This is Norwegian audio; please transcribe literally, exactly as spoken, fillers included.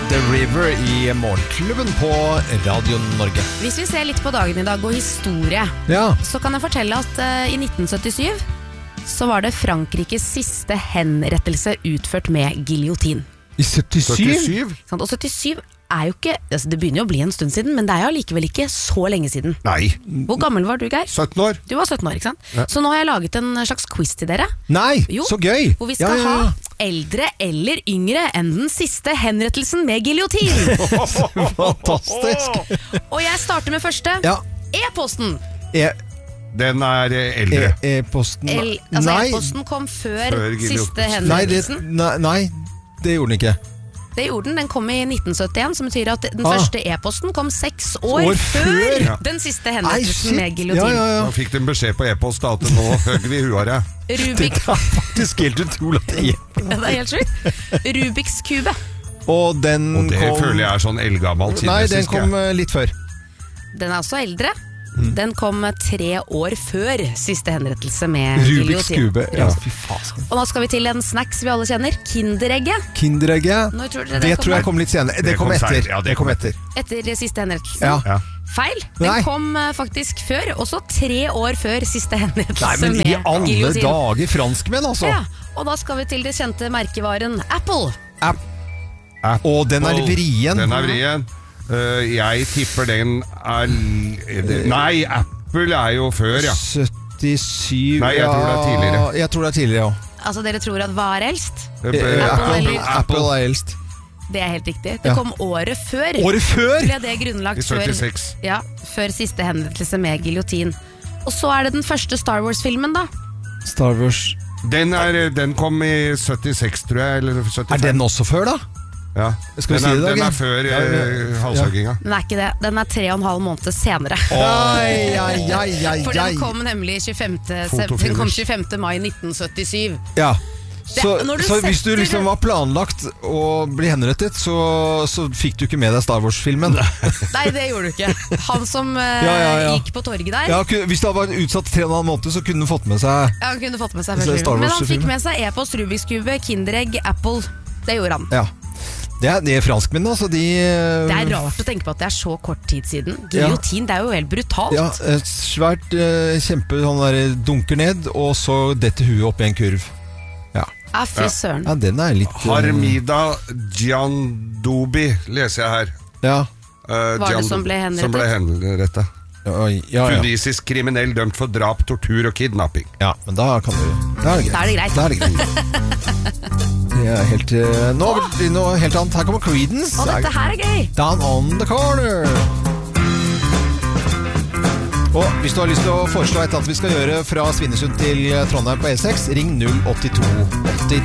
The River i Morgenklubben på Radio Norge. Hvis vi ser litt på dagen i dag og historie, ja. så kan jeg fortelle at uh, i nitten syttisju så var det Frankrikes siste henrettelse utført med giljotin. I syttisju? syttisju? Og syttisju er jo ikke, altså det begynner jo å bli en stund siden, men det er jo likevel ikke så lenge siden. Nei. Hvor gammel var du, Geir? sytten år. Du var sytten år, ikke sant? Ja. Så nå har jeg laget en slags quiz til dere. Nei, jo, så gøy. Hvor vi skal ja, ja, ja. ha eldre eller yngre enn den siste henrettelsen med giljotin. Fantastisk. Og jeg starter med første. Ja. E-posten. E Den er eldre. E E-posten. El, altså E-posten kom før, Før siste Nei det, henrettelsen. nei, nei, det gjorde den ikke. Det gjorde den, den kom i nitten syttien, som betyr at den Ah. første e-posten kom seks år, År før, før? Ja. den siste Nei, henrettelsen shit. med giljotin. Ja, ja, ja. Da fikk de beskjed på e-post da, at nå høgger vi huet. Rubik, Det er faktisk helt utrolig at det er. ja, det er helt sjukt. Rubiks kube. Og den Og det kom føler jeg er sånn eldgammalt Nei, den kinesisk. kom eh, litt før. Den er også eldre. Mm. Den kom tre år før siste henrettelse med Rubiks giljotin. kube. Ja, Ja. fy faen. Og nå skal vi til en snacks vi alle kjenner. Kinderegget. Kinderegget. Når tror dere Det det tror jeg kommer? kom litt senere. Det Det kom kom etter. senere, ja, det kom etter. Etter siste henrettelse. Ja. Ja. Feil. Den Nei. kom eh, faktisk før. Også tre år før siste henrettelse Nei, men i med alle giljotin. dager franskmenn, altså. Ja, og da skal vi til det kjente merkevaren Apple. App. Og den er vrien. Den er vrien. Uh, jeg tipper den er Nei, Apple er jo før, ja. syttisju Nei, jeg tror det er tidligere. Ja, jeg tror det er tidligere, ja. Altså, dere tror at hva er eldst? Uh, Eh, Apple Apple, eller- Apple er eldst. Det er helt riktig. Det Ja. kom året før. Året før? Ble det grunnlagt I før, syttiseks. ja, før siste henrettelse med giljotin. Og så er det den første Star Wars-filmen, da. Star Wars. Den, er, den kom i syttiseks, tror jeg. Eller syttifem. Er den også før, da? Ja. Skal vi den, si er, det, da, den Geir? er før Ja, uh, ja. halshugginga. Den er ikke det. Den er tre og en halv måned senere. Ai, ai, ai, ai, For ai. den kom nemlig tjuefemte Fotofinish. den kom tjuefemte mai nitten syttisju. Ja. Så, når du så hvis du setter- liksom var planlagt å bli henrettet, så, så fikk du ikke med deg Star Wars-filmen. Nei, det gjorde du ikke. Han som eh, Ja, ja, ja. gikk på torget der, Ja, ku- hvis det hadde vært utsatt tre og en halv måned, så kunne du fått med seg ja, han kunne fått med seg Så første Star filmen. Men han fikk Wars-filmen. med seg e-post, Rubiks kube, Kinderegg, Apple. Det gjorde han. Ja. Det er, det er franskmennene, altså. De Det er rart å tenke på at det er så kort tid siden. Giljotin, det er jo helt brutalt. Ja, et svært eh, kjempe sånn der dunker ned, og så detter huet opp i en kurv. Ja, Ja, fy søren. ja den er litt eh, Harmida Djandobi leser jeg her. Ja. Uh, Var det som ble henrettet? Som ble henrettet. Ja, ja, ja. Tunisisk kriminell dømt for drap, tortur og kidnapping. ja, men da kan du Da er det greit. Da er det greit. Da er det greit. Det er helt eh, nå, blir det noe helt annet. Her kommer Creedence. Og dette her er gøy. Down on the corner. Og hvis du har lyst til å foreslå et eller annet vi skal gjøre fra Svinesund til Trondheim på E seks, ring null åtte to åtte